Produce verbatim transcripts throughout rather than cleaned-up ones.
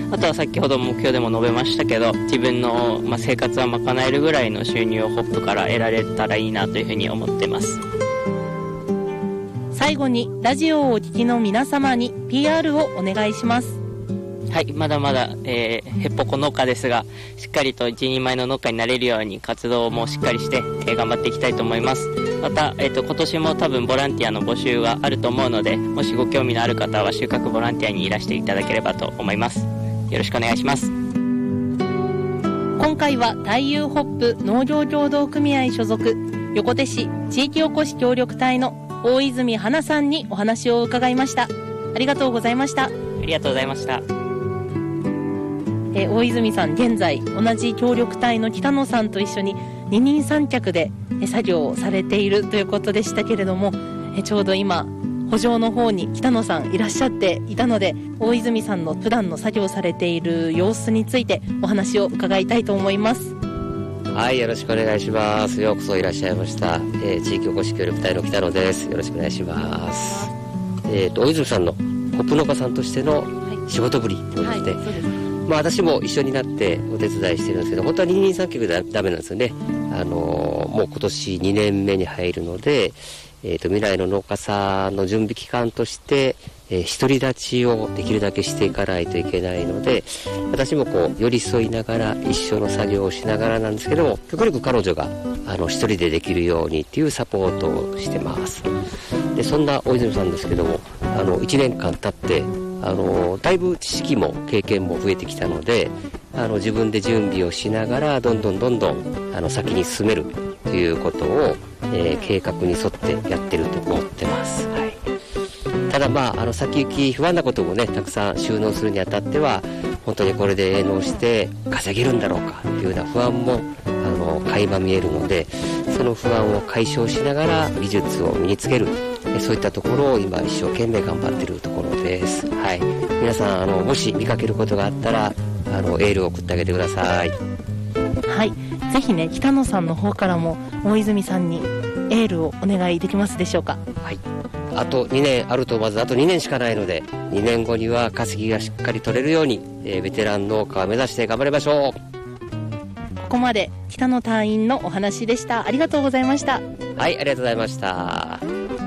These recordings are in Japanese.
あとは先ほど目標でも述べましたけど、自分の、まあ、生活は賄えるぐらいの収入をホップから得られたらいいなというふうに思ってます。 最後にラジオをお聞きの皆様に ピーアール をお願いします。 はい、まだまだ、えー、へっぽこ農家ですが、しっかりと一人前の農家になれるように活動もしっかりして、えー、頑張っていきたいと思います。また、えーと、今年も多分ボランティアの募集があると思うので、もしご興味のある方は収穫ボランティアにいらしていただければと思います。よろしくお願いします。 今回は太遊ホップ農業協同組合所属横手市地域おこし協力隊の大泉花さんにお話を伺いました。ありがとうございました。ありがとうございました。 え大泉さん、現在同じ協力隊の北野さんと一緒に二人三脚で作業をされているということでしたけれども、えちょうど今圃場の方に北野さんいらっしゃっていたので、大泉さんの普段の作業されている様子についてお話を伺いたいと思います。 はい、よろしくお願いします。ようこそいらっしゃいました、えー、地域おこし協力隊の北野です。よろしくお願いします。えーと大泉さんのホップ農家さんとしての仕事ぶりということで、はいはい、そうですね。まあ、私も一緒になってお手伝いしてるんですけど、本当は二人三脚ではダメなんですよね。あのー、もう今年にねんめに入るので、えーと未来の農家さんの準備期間として、えー、独り立ちをできるだけしていかないといけないので、私もこう寄り添いながら一緒の作業をしながらなんですけども、極力彼女があの一人でできるようにっていうサポートをしてます。でそんな大泉さんですけども、あのいちねんかん経ってあのだいぶ知識も経験も増えてきたので、あの自分で準備をしながらどんどんどんどんあの先に進めるということを、えー、計画に沿ってやってると思ってます。はい、ただまあ、あの先行き不安なこともねたくさん収納するにあたっては、本当にこれで営農して稼げるんだろうかというような不安もあの垣間見えるので、その不安を解消しながら技術を身につける、そういったところを今一生懸命頑張っているところです。はい、皆さんあのもし見かけることがあったらあのエールを送ってあげてください。 はい、ぜひね北野さんの方からも大泉さんにエールをお願いできますでしょうか。 はい、あとにねんあると、まずあとにねんしかないので、にねんごには稼ぎがしっかり取れるように、えー、ベテラン農家を目指して頑張りましょう。 ここまで北野隊員のお話でした。ありがとうございました。 はい、ありがとうございました。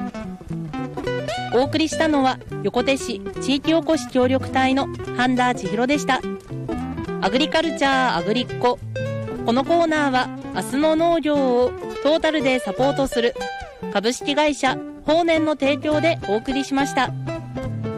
お送りしたのは横手市地域おこし協力隊の半田千尋でした。アグリカルチャーアグリッコ、このコーナーは明日の農業をトータルでサポートする株式会社豊年の提供でお送りしました。